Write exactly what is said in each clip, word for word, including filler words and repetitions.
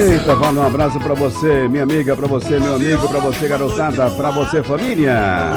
Eita, manda um abraço pra você, minha amiga, pra você, meu amigo, pra você, garotada, pra você, família.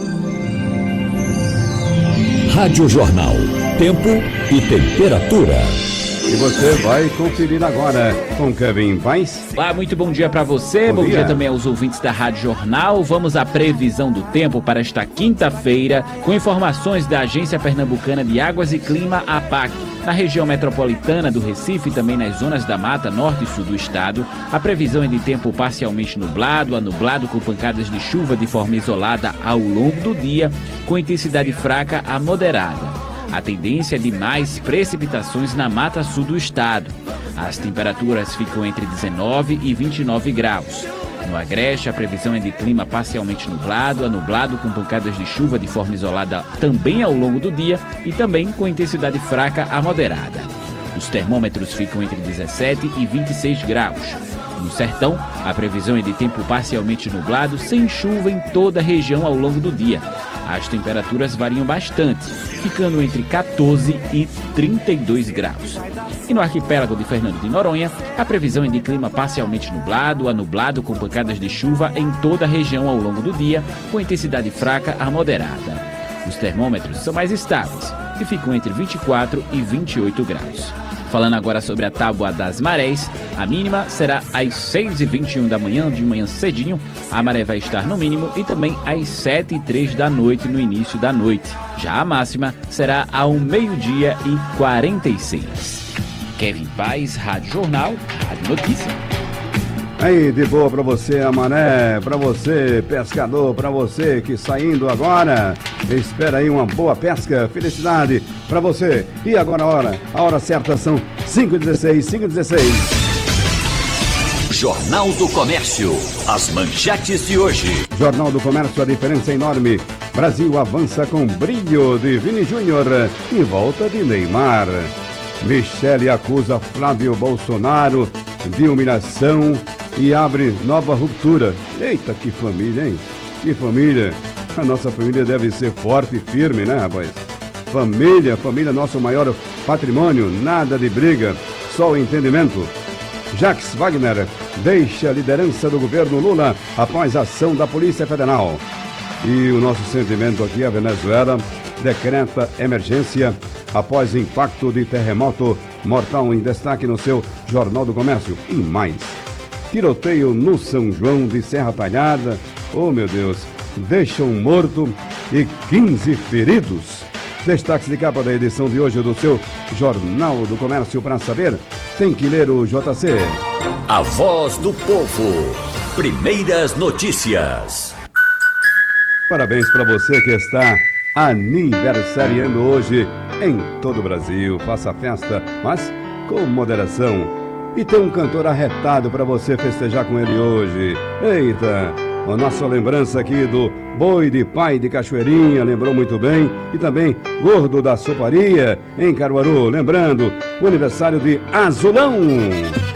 Rádio Jornal, tempo e temperatura. E você vai conferir agora com Kevin Paz. Olá, muito bom dia para você, bom, bom dia. dia também aos ouvintes da Rádio Jornal. Vamos à previsão do tempo para esta quinta-feira, com informações da Agência Pernambucana de Águas e Clima, APAC. Na região metropolitana do Recife e também nas zonas da Mata Norte e Sul do estado, a previsão é de tempo parcialmente nublado, a nublado com pancadas de chuva de forma isolada ao longo do dia, com intensidade fraca a moderada. A tendência é de mais precipitações na Mata Sul do estado. As temperaturas ficam entre dezenove e vinte e nove graus. No Agreste, a previsão é de clima parcialmente nublado, a nublado com pancadas de chuva de forma isolada também ao longo do dia e também com intensidade fraca a moderada. Os termômetros ficam entre dezessete e vinte e seis graus. No Sertão, a previsão é de tempo parcialmente nublado, sem chuva em toda a região ao longo do dia. As temperaturas variam bastante, ficando entre quatorze e trinta e dois graus. E no arquipélago de Fernando de Noronha, a previsão é de clima parcialmente nublado, a nublado com pancadas de chuva em toda a região ao longo do dia, com intensidade fraca a moderada. Os termômetros são mais estáveis e ficam entre vinte e quatro e vinte e oito graus. Falando agora sobre a tábua das marés, a mínima será às seis e vinte e um da manhã, de manhã cedinho. A maré vai estar no mínimo e também às sete e três da noite, no início da noite. Já a máxima será ao meio-dia e quarenta e seis. Kevin Paz, Rádio Jornal, Rádio Notícia. Aí, de boa pra você, a maré, pra você, pescador, pra você que saindo agora, espera aí uma boa pesca, felicidade pra você. E agora a hora, a hora certa são cinco e dezesseis, cinco e dezesseis. Jornal do Comércio, as manchetes de hoje. Jornal do Comércio, a diferença é enorme. Brasil avança com brilho de Vini Júnior e volta de Neymar. Michele acusa Flávio Bolsonaro de humilhação e abre nova ruptura. Eita, que família, hein? Que família. A nossa família deve ser forte e firme, né, rapaz? Família, família, nosso maior patrimônio. Nada de briga, só o entendimento. Jacques Wagner deixa a liderança do governo Lula após a ação da Polícia Federal. E o nosso sentimento aqui, a Venezuela decreta emergência após impacto de terremoto mortal, em destaque no seu Jornal do Comércio. E mais, tiroteio no São João de Serra Talhada, oh meu Deus, deixa um morto e quinze feridos. Destaques de capa da edição de hoje do seu Jornal do Comércio. Para saber, tem que ler o J C. A voz do povo. Primeiras notícias. Parabéns para você que está aniversariando hoje em todo o Brasil. Faça a festa, mas com moderação. E tem um cantor arretado para você festejar com ele hoje. Eita, a nossa lembrança aqui do Boi de Pai de Cachoeirinha, lembrou muito bem. E também Gordo da Soparia, em Caruaru, lembrando o aniversário de Azulão.